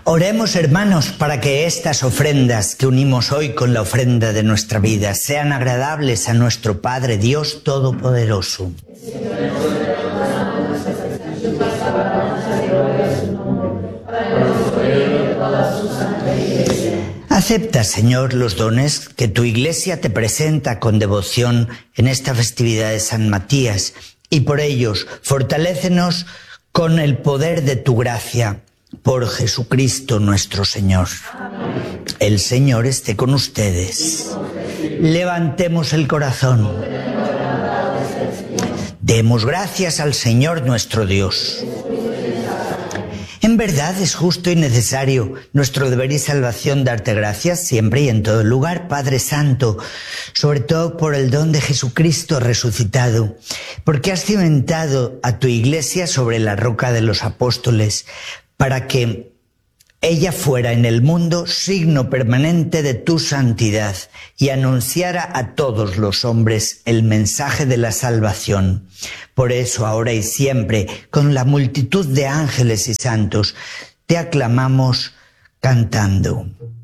Oremos, hermanos, para que estas ofrendas que unimos hoy con la ofrenda de nuestra vida sean agradables a nuestro Padre Dios Todopoderoso. Acepta, Señor, los dones que tu Iglesia te presenta con devoción en esta festividad de San Matías y por ellos fortalécenos con el poder de tu gracia. Por Jesucristo nuestro Señor. Amén. El Señor esté con ustedes. Levantemos el corazón. Demos gracias al Señor nuestro Dios. En verdad es justo y necesario, nuestro deber y salvación, darte gracias siempre y en todo lugar, Padre Santo, sobre todo por el don de Jesucristo resucitado, porque has cimentado a tu Iglesia sobre la roca de los apóstoles, para que ella fuera en el mundo signo permanente de tu santidad y anunciara a todos los hombres el mensaje de la salvación. Por eso, ahora y siempre, con la multitud de ángeles y santos, te aclamamos cantando.